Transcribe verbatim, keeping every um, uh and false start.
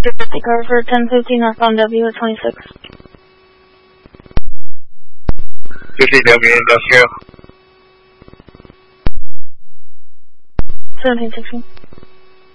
Car for ten fifteen northbound W at twenty-six. fifty W industrial. seventeen sixteen.